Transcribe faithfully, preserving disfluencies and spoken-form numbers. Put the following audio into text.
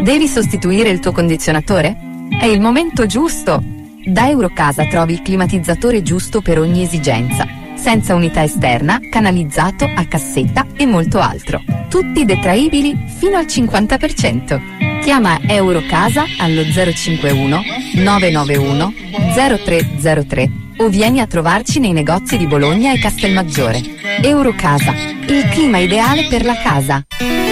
Devi sostituire il tuo condizionatore? È il momento giusto! Da Eurocasa trovi il climatizzatore giusto per ogni esigenza, senza unità esterna, canalizzato, a cassetta e molto altro. Tutti detraibili fino al cinquanta per cento. Chiama Eurocasa allo zero cinquantuno nove nove uno zero tre zero tre o vieni a trovarci nei negozi di Bologna e Castelmaggiore. Eurocasa, il clima ideale per la casa.